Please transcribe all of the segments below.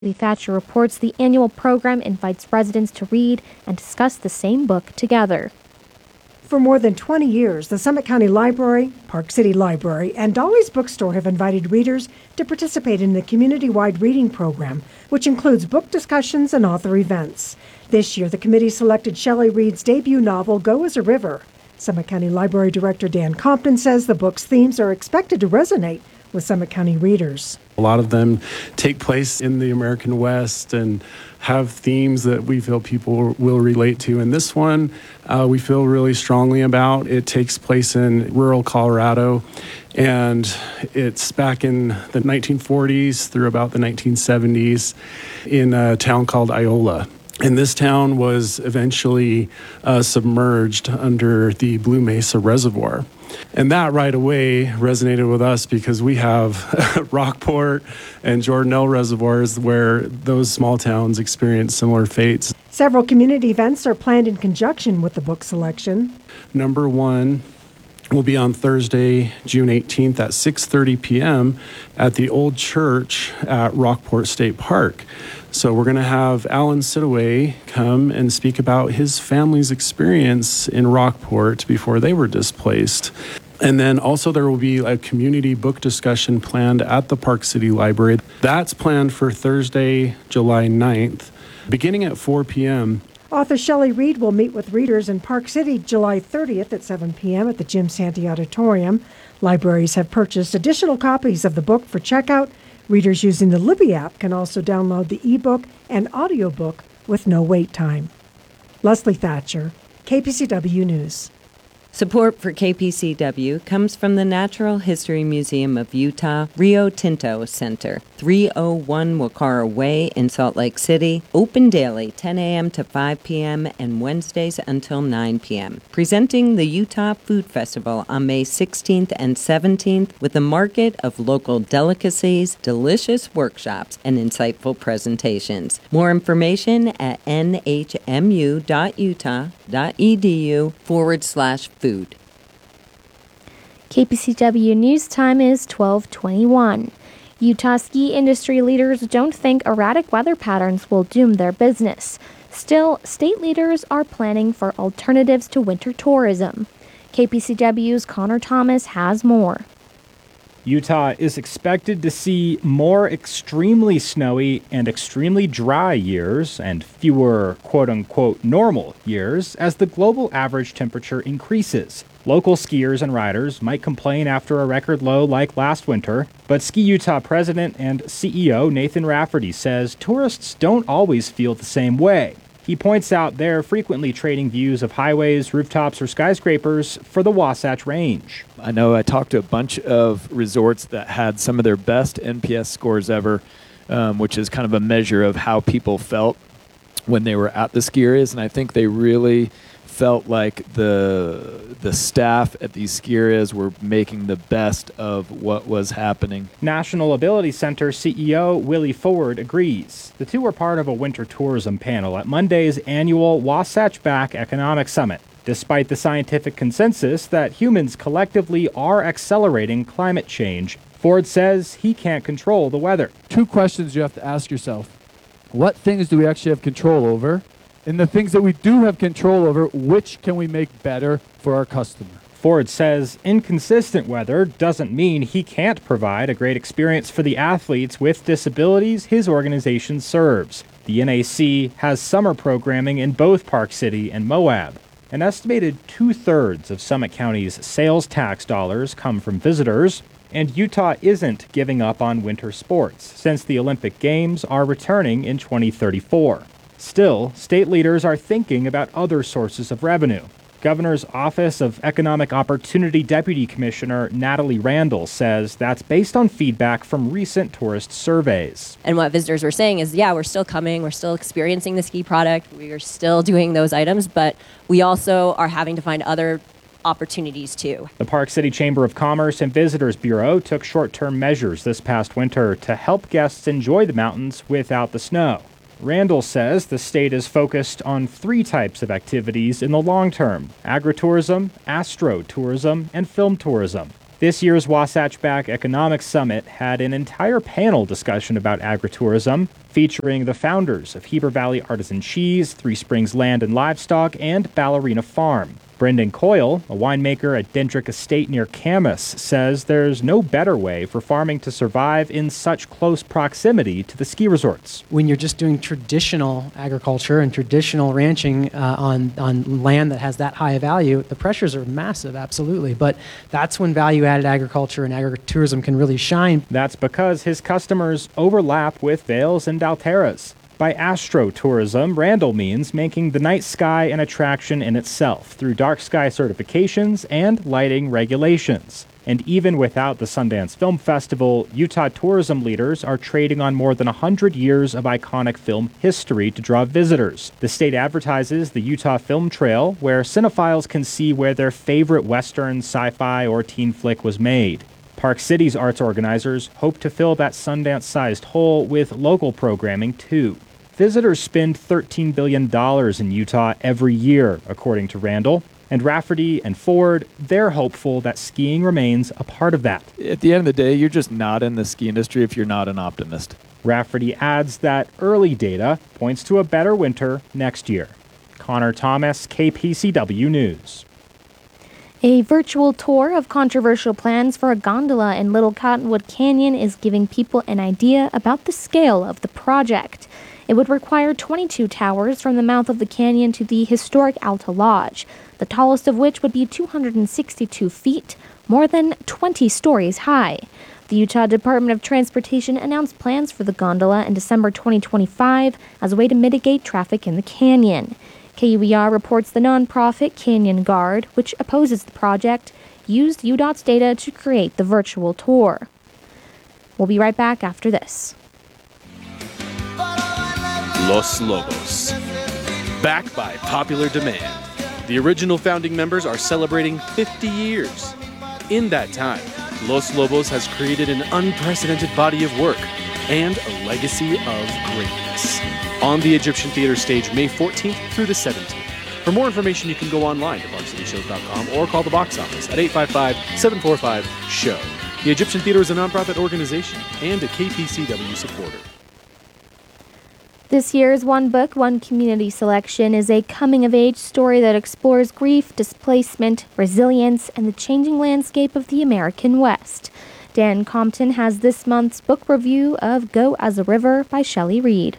Thatcher reports the annual program invites residents to read and discuss the same book together. For more than 20 years, the Summit County Library, Park City Library, and Dolly's Bookstore have invited readers to participate in the community-wide reading program, which includes book discussions and author events. This year, the committee selected Shelley Reed's debut novel, Go as a River. Summit County Library Director Dan Compton says the book's themes are expected to resonate with Summit County readers. A lot of them take place in the American West and have themes that we feel people will relate to. And this one, we feel really strongly about. It takes place in rural Colorado, and it's back in the 1940s through about the 1970s in a town called Iola. And this town was eventually submerged under the Blue Mesa Reservoir. And that right away resonated with us because we have Rockport and Jordanelle reservoirs where those small towns experience similar fates. Several community events are planned in conjunction with the book selection. Number one will be on Thursday, June 18th at 6:30 p.m. at the Old Church at Rockport State Park. So we're going to have Alan Sidaway come and speak about his family's experience in Rockport before they were displaced. And then also there will be a community book discussion planned at the Park City Library. That's planned for Thursday, July 9th, beginning at 4 p.m. Author Shelley Reed will meet with readers in Park City July 30th at 7 p.m. at the Jim Santee Auditorium. Libraries have purchased additional copies of the book for checkout. Readers using the Libby app can also download the ebook and audiobook with no wait time. Leslie Thatcher, KPCW News. Support for KPCW comes from the Natural History Museum of Utah Rio Tinto Center, 301 Wakara Way in Salt Lake City, open daily 10 a.m. to 5 p.m. and Wednesdays until 9 p.m. Presenting the Utah Food Festival on May 16th and 17th with a market of local delicacies, delicious workshops, and insightful presentations. More information at nhmu.utah.edu/food. KPCW News Time is 12:21. Utah ski industry leaders don't think erratic weather patterns will doom their business. Still, state leaders are planning for alternatives to winter tourism. KPCW's Connor Thomas has more. Utah is expected to see more extremely snowy and extremely dry years and fewer quote-unquote normal years as the global average temperature increases. Local skiers and riders might complain after a record low like last winter, but Ski Utah president and CEO Nathan Rafferty says tourists don't always feel the same way. He points out they're frequently trading views of highways, rooftops, or skyscrapers for the Wasatch Range. I know I talked to a bunch of resorts that had some of their best NPS scores ever, which is kind of a measure of how people felt when they were at the ski areas, and I think they really felt like the staff at these ski areas were making the best of what was happening. National Ability Center CEO Willie Ford agrees. The two were part of a winter tourism panel at Monday's annual Wasatch Back Economic Summit. Despite the scientific consensus that humans collectively are accelerating climate change, Ford says he can't control the weather. Two questions you have to ask yourself. What things do we actually have control over? And the things that we do have control over, which can we make better for our customer? Ford says inconsistent weather doesn't mean he can't provide a great experience for the athletes with disabilities his organization serves. The NAC has summer programming in both Park City and Moab. An estimated 2/3 of Summit County's sales tax dollars come from visitors, and Utah isn't giving up on winter sports since the Olympic Games are returning in 2034. Still, state leaders are thinking about other sources of revenue. Governor's Office of Economic Opportunity Deputy Commissioner Natalie Randall says that's based on feedback from recent tourist surveys. And what visitors were saying is, yeah, we're still coming, we're still experiencing the ski product, we are still doing those items, but we also are having to find other opportunities too. The Park City Chamber of Commerce and Visitors Bureau took short-term measures this past winter to help guests enjoy the mountains without the snow. Randall says the state is focused on 3 types of activities in the long term: agritourism, astrotourism, and film tourism. This year's Wasatch Back Economic Summit had an entire panel discussion about agritourism, featuring the founders of Heber Valley Artisan Cheese, Three Springs Land and Livestock, and Ballerina Farm. Brendan Coyle, a winemaker at Dendrick Estate near Camas, says there's no better way for farming to survive in such close proximity to the ski resorts. When you're just doing traditional agriculture and traditional ranching on land that has that high a value, the pressures are massive, absolutely. But that's when value-added agriculture and agritourism can really shine. That's because his customers overlap with Vails and Dalteras. By astrotourism, Randall means making the night sky an attraction in itself through dark sky certifications and lighting regulations. And even without the Sundance Film Festival, Utah tourism leaders are trading on more than 100 years of iconic film history to draw visitors. The state advertises the Utah Film Trail, where cinephiles can see where their favorite Western, sci-fi, or teen flick was made. Park City's arts organizers hope to fill that Sundance-sized hole with local programming, too. Visitors spend $13 billion in Utah every year, according to Randall. And Rafferty and Ford, they're hopeful that skiing remains a part of that. At the end of the day, you're just not in the ski industry if you're not an optimist. Rafferty adds that early data points to a better winter next year. Connor Thomas, KPCW News. A virtual tour of controversial plans for a gondola in Little Cottonwood Canyon is giving people an idea about the scale of the project. It would require 22 towers from the mouth of the canyon to the historic Alta Lodge, the tallest of which would be 262 feet, more than 20 stories high. The Utah Department of Transportation announced plans for the gondola in December 2025 as a way to mitigate traffic in the canyon. KUER reports the nonprofit Canyon Guard, which opposes the project, used UDOT's data to create the virtual tour. We'll be right back after this. Los Lobos. Backed by popular demand, the original founding members are celebrating 50 years. In that time, Los Lobos has created an unprecedented body of work and a legacy of greatness. On the Egyptian Theater stage May 14th through the 17th. For more information, you can go online to parkcityshows.com or call the box office at 855-745-SHOW. The Egyptian Theater is a nonprofit organization and a KPCW supporter. This year's One Book, One Community selection is a coming-of-age story that explores grief, displacement, resilience, and the changing landscape of the American West. Dan Compton has this month's book review of Go as a River by Shelley Reed.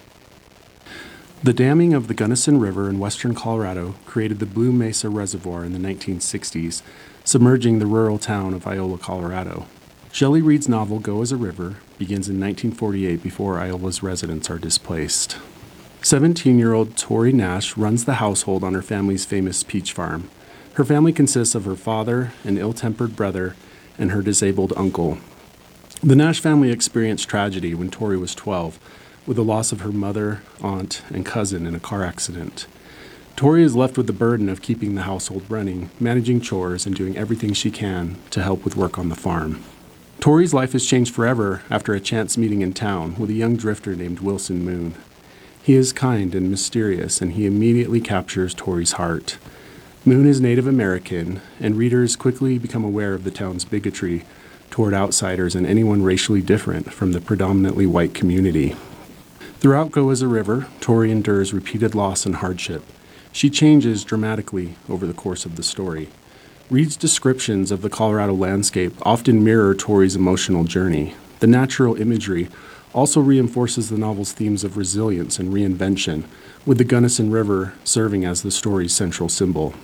The damming of the Gunnison River in western Colorado created the Blue Mesa Reservoir in the 1960s, submerging the rural town of Iola, Colorado. Shelley Reed's novel Go as a River begins in 1948 before Iola's residents are displaced. 17-year-old Tori Nash runs the household on her family's famous peach farm. Her family consists of her father, an ill-tempered brother, and her disabled uncle. The Nash family experienced tragedy when Tori was 12, with the loss of her mother, aunt, and cousin in a car accident. Tori is left with the burden of keeping the household running, managing chores, and doing everything she can to help with work on the farm. Tori's life has changed forever after a chance meeting in town with a young drifter named Wilson Moon. He is kind and mysterious, and he immediately captures Tori's heart. Moon is Native American, and readers quickly become aware of the town's bigotry toward outsiders and anyone racially different from the predominantly white community. Throughout Go as a River, Tori endures repeated loss and hardship. She changes dramatically over the course of the story. Reed's descriptions of the Colorado landscape often mirror Tori's emotional journey. The natural imagery also reinforces the novel's themes of resilience and reinvention, with the Gunnison River serving as the story's central symbol.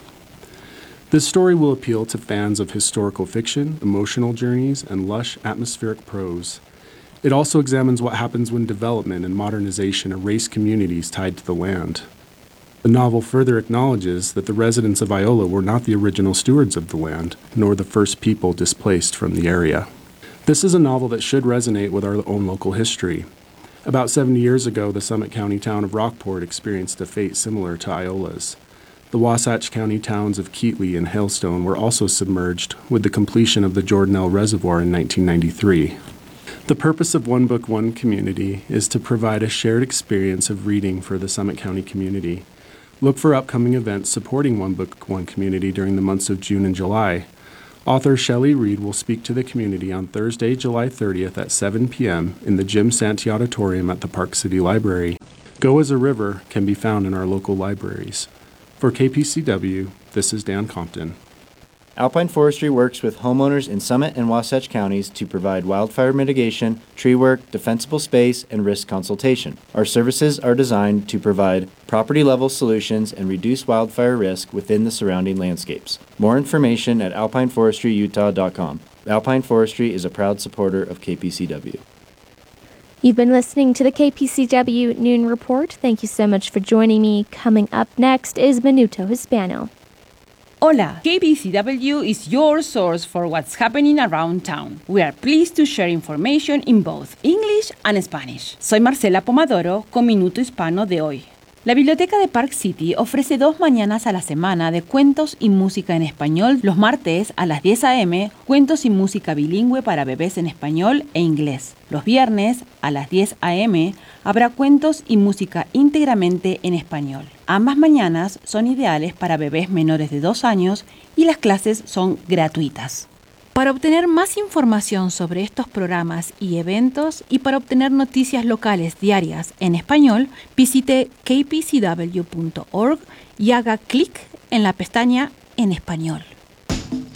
This story will appeal to fans of historical fiction, emotional journeys, and lush atmospheric prose. It also examines what happens when development and modernization erase communities tied to the land. The novel further acknowledges that the residents of Iola were not the original stewards of the land, nor the first people displaced from the area. This is a novel that should resonate with our own local history. About 70 years ago, the Summit County town of Rockport experienced a fate similar to Iola's. The Wasatch County towns of Keatley and Hailstone were also submerged with the completion of the Jordanelle Reservoir in 1993. The purpose of One Book, One Community is to provide a shared experience of reading for the Summit County community. Look for upcoming events supporting One Book, One Community during the months of June and July. Author Shelley Reed will speak to the community on Thursday, July 30th at 7 p.m. in the Jim Santee Auditorium at the Park City Library. Go as a River can be found in our local libraries. For KPCW, this is Dan Compton. Alpine Forestry works with homeowners in Summit and Wasatch counties to provide wildfire mitigation, tree work, defensible space, and risk consultation. Our services are designed to provide property-level solutions and reduce wildfire risk within the surrounding landscapes. More information at alpineforestryutah.com. Alpine Forestry is a proud supporter of KPCW. You've been listening to the KPCW Noon Report. Thank you so much for joining me. Coming up next is Minuto Hispano. Hola, KPCW is your source for what's happening around town. We are pleased to share information in both English and Spanish. Soy Marcela Pomadoro con Minuto Hispano de hoy. La Biblioteca de Park City ofrece 2 mañanas a la semana de cuentos y música en español. Los martes a las 10 a.m., cuentos y música bilingüe para bebés en español e inglés. Los viernes a las 10 a.m. habrá cuentos y música íntegramente en español. Ambas mañanas son ideales para bebés menores de 2 años y las clases son gratuitas. Para obtener más información sobre estos programas y eventos y para obtener noticias locales diarias en español, visite kpcw.org y haga clic en la pestaña En Español.